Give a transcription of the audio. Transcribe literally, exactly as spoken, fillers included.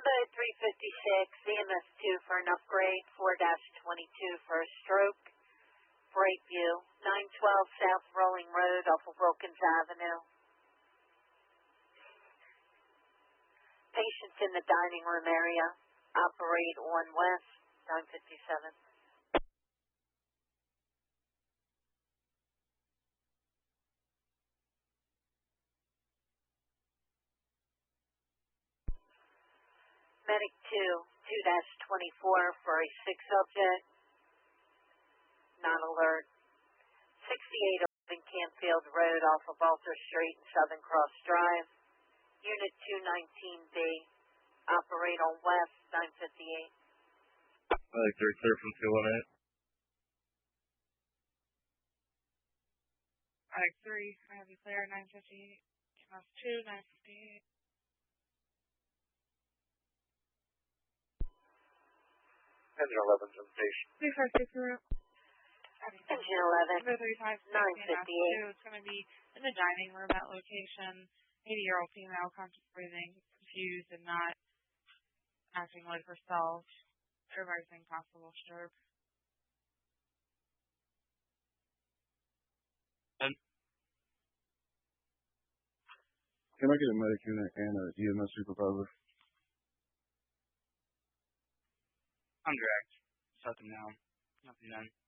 Code three fifty-six, E M S two for an upgrade, four twenty-two for a stroke. Breakview, nine twelve South Rolling Road off of Wilkins Avenue. Patients in the dining room area. Operate on West, nine fifty-seven. Medic two, two twenty-four for a sick subject. Not alert. sixty-eight Open Campfield Road off of Alter Street and Southern Cross Drive. Unit two nineteen B. Operate on West, nine fifty-eight. Medic three, clear from two one eight. Medic three, I have you clear, nine fifty-eight. E M S two, nine fifty-eight. Engine eleven's in station. three five six zero. Engine eleven, three five six, nine fifty-eight. It's going to be in the dining room at location. eighty-year-old female, conscious breathing, confused and not acting like herself. Reversing possible stroke. And can I get a medic unit and a E M S supervisor? I'm direct. Shut them down. Nothing done.